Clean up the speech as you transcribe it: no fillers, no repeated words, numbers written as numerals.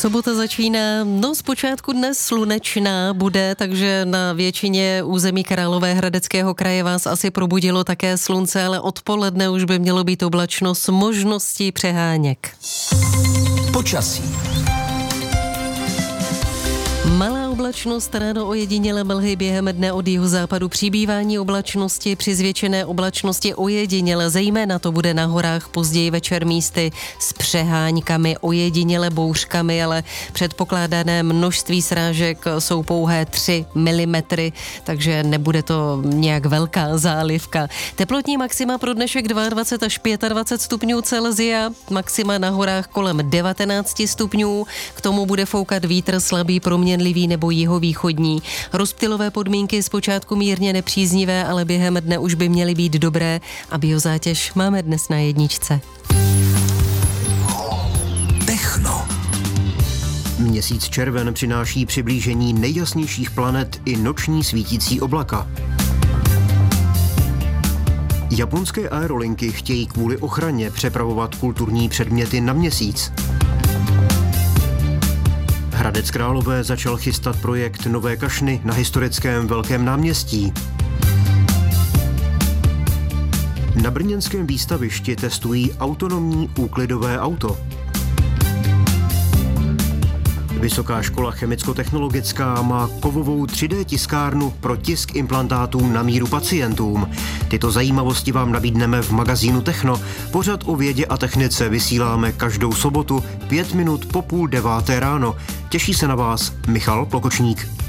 Sobota začíná, zpočátku dnes slunečná bude, takže na většině území Královéhradeckého kraje vás asi probudilo také slunce, ale odpoledne už by mělo být oblačno s možností přeháněk. Počasí. Malá oblačnost, ráno ojedinělé mlhy, během dne od jihozápadu přibývání oblačnosti, při zvětšené oblačnosti ojediněle, zejména to bude na horách, později večer místy s přeháňkami, ojediněle bouřkami, ale předpokládané množství srážek jsou pouhé 3 mm, takže nebude to nějak velká zálivka. Teplotní maxima pro dnešek 22 až 25 stupňů Celsia, maxima na horách kolem 19 stupňů, k tomu bude foukat vítr slabý proměnlivý nebo jihovýchodní. Rozptylové podmínky zpočátku mírně nepříznivé, ale během dne už by měly být dobré a biozátěž máme dnes na jedničce. Techno. Měsíc červen přináší přiblížení nejjasnějších planet i noční svítící oblaka. Japonské aerolinky chtějí kvůli ochraně přepravovat kulturní předměty na Měsíc. Hradec Králové začal chystat projekt Nové kašny na historickém Velkém náměstí. Na brněnském výstavišti testují autonomní úklidové auto. Vysoká škola chemicko-technologická má kovovou 3D tiskárnu pro tisk implantátů na míru pacientům. Tyto zajímavosti vám nabídneme v magazínu Techno. Pořad o vědě a technice vysíláme každou sobotu 5 minut po 8:30 ráno. Těší se na vás Michal Plokočník.